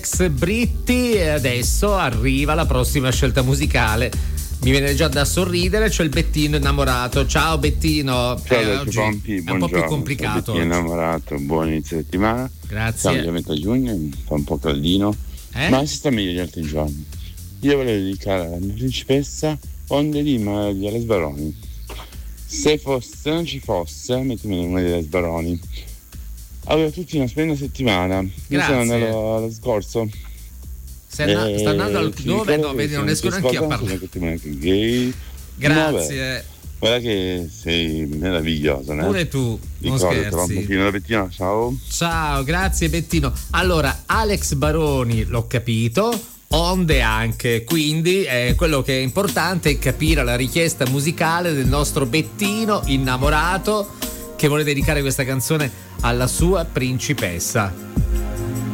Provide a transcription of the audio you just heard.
Britti, e adesso arriva la prossima scelta musicale. Mi viene già da sorridere, c'è il Bettino innamorato. Ciao Bettino. Ciao oggi Pompi, è un po' più complicato. Bettino innamorato, buon inizio settimana. Grazie. Siamo già a metà giugno, fa un po' caldino, ma si sta meglio gli altri giorni. Io volevo dedicare alla mia principessa Onde di Maria Sbaroni. Se non ci fosse, mettimi una delle Sbaroni. Allora, tutti una splendida settimana. Io sono andato allo scorso. Sta andando al dove? No, vedi, non riesco neanche a parlare. Grazie. Guarda che sei meravigliosa, né? Pure tu, non scherzi. Un pochino da Bettino, ciao. Ciao, grazie Bettino. Allora, Alex Baroni, l'ho capito, Onde anche, quindi quello che è importante è capire la richiesta musicale del nostro Bettino innamorato che vuole dedicare questa canzone alla sua principessa.